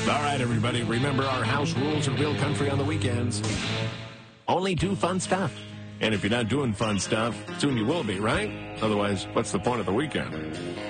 All right, everybody, remember our house rules at Real Country on the weekends. Only do fun stuff. And if you're not doing fun stuff, soon you will be, right? Otherwise, what's the point of the weekend?